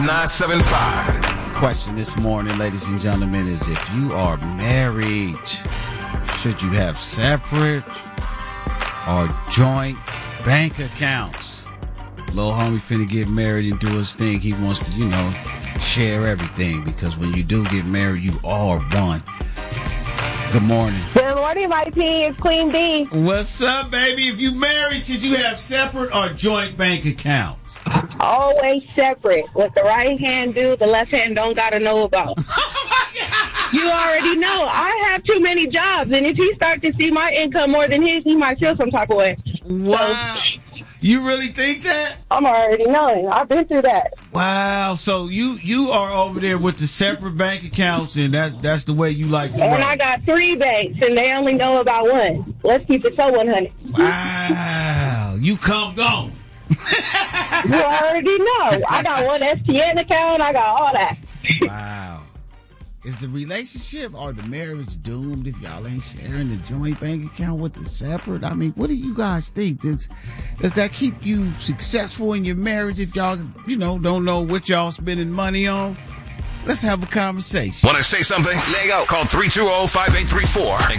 975. Question this morning, ladies and gentlemen, is if you are married, should you have separate or joint bank accounts? Lil' homie finna get married and do his thing. He wants to, share everything, because when you do get married, you are one. Good morning. Good morning, my team. It's Queen B. What's up, baby? If you married, should you have separate or joint bank accounts? Always separate. What the right hand do, the left hand don't gotta know about. You already know. I have too many jobs, and if he starts to see my income more than his, he might feel some type of way. Wow. You really think that? I'm already knowing. I've been through that. Wow. So you are over there with the separate bank accounts, and that's the way you like to And roll. I got 3 banks, and they only know about one. Let's keep it so 100. Wow. You come gone. You already know. I got one STN account. I got all that. Wow. Is the relationship or the marriage doomed if y'all ain't sharing the joint bank account with the separate? I mean, what do you guys think? Does that keep you successful in your marriage if y'all, don't know what y'all spending money on? Let's have a conversation. Want to say something? Let go. Call 320-5834 and